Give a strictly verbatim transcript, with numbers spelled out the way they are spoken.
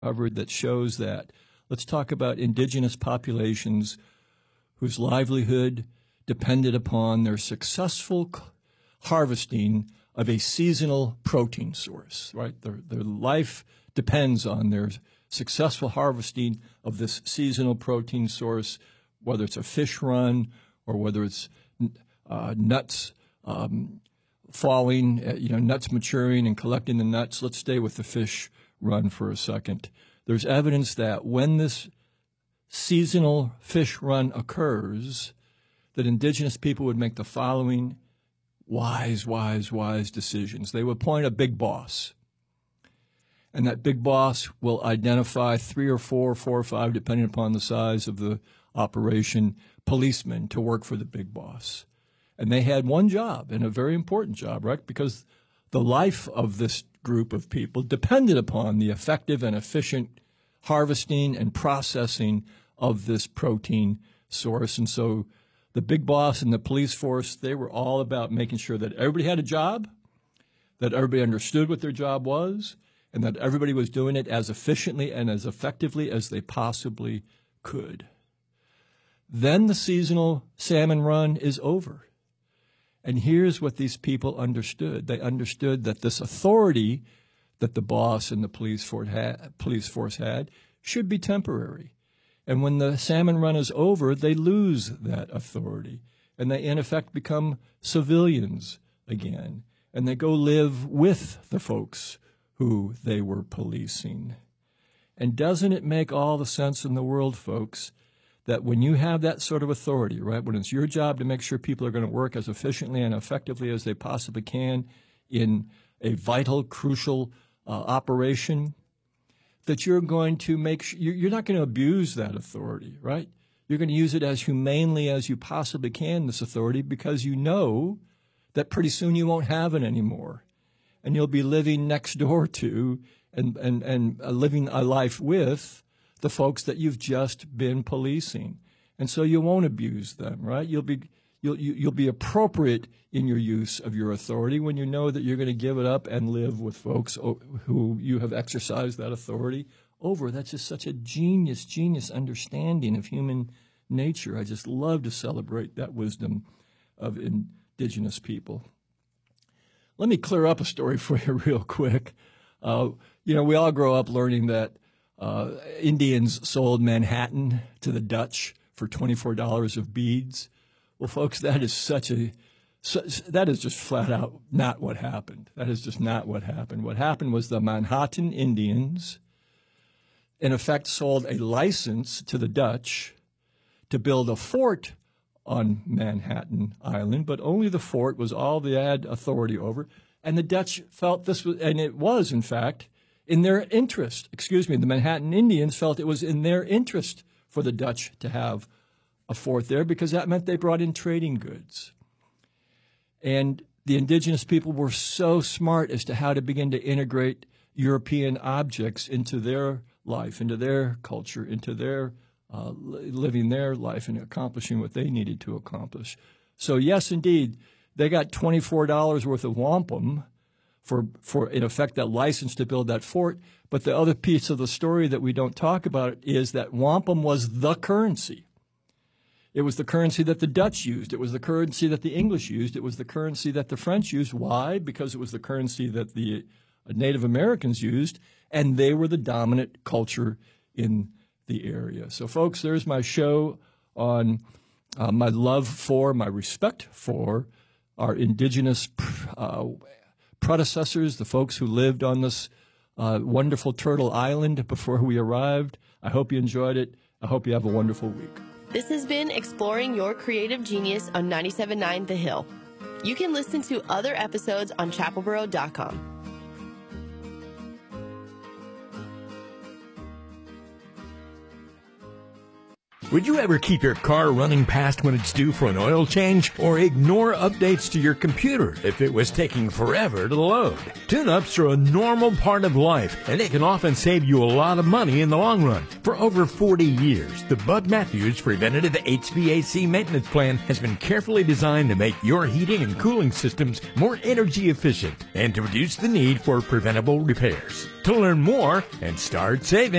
Harvard that shows that. Let's talk about indigenous populations whose livelihood depended upon their successful harvesting of a seasonal protein source, right? Their, their life depends on their successful harvesting of this seasonal protein source, whether it's a fish run or whether it's uh, nuts um, falling, uh, you know, nuts maturing and collecting the nuts. Let's stay with the fish run for a second. There's evidence that when this seasonal fish run occurs, that indigenous people would make the following wise, wise, wise decisions. They would appoint a big boss. And that big boss will identify three or four, four or five, depending upon the size of the operation, policemen to work for the big boss. And they had one job, and a very important job, right? Because the life of this group of people depended upon the effective and efficient harvesting and processing of this protein source. And so the big boss and the police force, they were all about making sure that everybody had a job, that everybody understood what their job was, and that everybody was doing it as efficiently and as effectively as they possibly could. Then the seasonal salmon run is over. And here's what these people understood. They understood that this authority that the boss and the police force had, police force had should be temporary. And when the salmon run is over, they lose that authority. And they, in effect, become civilians again. And they go live with the folks who they were policing. And doesn't it make all the sense in the world, folks, that when you have that sort of authority, right, when it's your job to make sure people are going to work as efficiently and effectively as they possibly can in a vital, crucial uh, operation, that you're going to make sure, you're not going to abuse that authority, right? You're going to use it as humanely as you possibly can, this authority, because you know that pretty soon you won't have it anymore. And you'll be living next door to and, and, and uh, living a life with the folks that you've just been policing. And so you won't abuse them, right? You'll be, you'll, you, you'll be appropriate in your use of your authority when you know that you're going to give it up and live with folks who you have exercised that authority over. That's just such a genius, genius understanding of human nature. I just love to celebrate that wisdom of indigenous people. Let me clear up a story for you real quick. Uh, you know, we all grow up learning that uh, Indians sold Manhattan to the Dutch for twenty-four dollars of beads. Well, folks, that is such a, such, that is just flat out not what happened. That is just not what happened. What happened was the Manhattan Indians, in effect, sold a license to the Dutch to build a fort on Manhattan Island, but only the fort was all they had authority over. And the Dutch felt this was, and it was, in fact, in their interest. Excuse me, the Manhattan Indians felt it was in their interest for the Dutch to have a fort there because that meant they brought in trading goods. And the indigenous people were so smart as to how to begin to integrate European objects into their life, into their culture, into their Uh, living their life and accomplishing what they needed to accomplish. So yes, indeed, they got twenty-four dollars worth of wampum for, for, in effect, that license to build that fort. But the other piece of the story that we don't talk about is that wampum was the currency. It was the currency that the Dutch used. It was the currency that the English used. It was the currency that the French used. Why? Because it was the currency that the Native Americans used, and they were the dominant culture in the area. So, folks, there's my show on uh, my love for, my respect for our indigenous uh, predecessors, the folks who lived on this uh, wonderful Turtle Island before we arrived. I hope you enjoyed it. I hope you have a wonderful week. This has been Exploring Your Creative Genius on ninety-seven point nine The Hill. You can listen to other episodes on chapel boro dot com. Would you ever keep your car running past when it's due for an oil change, or ignore updates to your computer if it was taking forever to load? Tune-ups are a normal part of life, and it can often save you a lot of money in the long run. For over forty years, the Bud Matthews Preventative H V A C Maintenance Plan has been carefully designed to make your heating and cooling systems more energy efficient and to reduce the need for preventable repairs. To learn more and start saving,